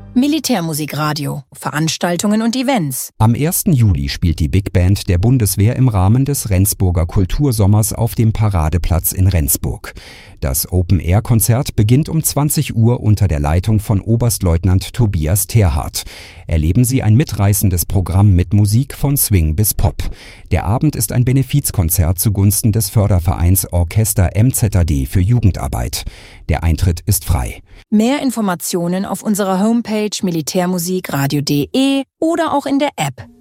Militärmusikradio, Veranstaltungen und Events. Am 1. Juli spielt die Big Band der Bundeswehr im Rahmen des Rendsburger Kultursommers auf dem Paradeplatz in Rendsburg. Das Open-Air-Konzert beginnt um 20 Uhr unter der Leitung von Oberstleutnant Tobias Terhardt. Erleben Sie ein mitreißendes Programm mit Musik von Swing bis Pop. Der Abend ist ein Benefizkonzert zugunsten des Fördervereins Orchester MZAD für Jugendarbeit. Der Eintritt ist frei. Mehr Informationen auf unserer Homepage militärmusikradio.de oder auch in der App